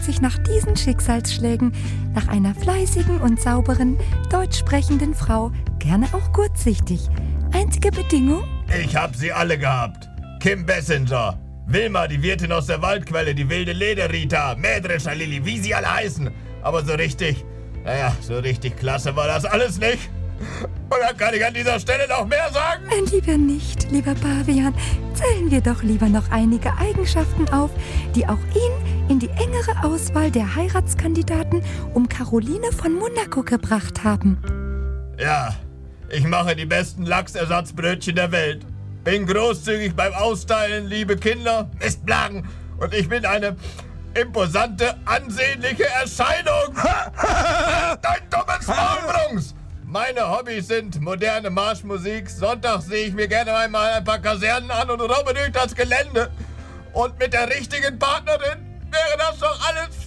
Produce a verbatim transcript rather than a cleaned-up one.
fragt sich nach diesen Schicksalsschlägen nach einer fleißigen und sauberen, deutsch sprechenden Frau, gerne auch kurzsichtig. Einzige Bedingung? Ich hab sie alle gehabt. Kim Bessinger, Wilma, die Wirtin aus der Waldquelle, die wilde Lederrita, Mähdrescher Lilly, wie sie alle heißen. Aber so richtig, naja, so richtig klasse war das alles nicht. Und dann kann ich an dieser Stelle noch mehr sagen. Äh, lieber nicht, lieber Pavian. Zählen wir doch lieber noch einige Eigenschaften auf, die auch ihn in die engere Auswahl der Heiratskandidaten um Caroline von Monaco gebracht haben. Ja, ich mache die besten Lachsersatzbrötchen der Welt. Bin großzügig beim Austeilen, liebe Kinder, Mistplagen. Und ich bin eine imposante, ansehnliche Erscheinung. Dein dummes Maulbrungs! Meine Hobbys sind moderne Marschmusik. Sonntags sehe ich mir gerne einmal ein paar Kasernen an und robbe durch das Gelände. Und mit der richtigen Partnerin wäre das doch alles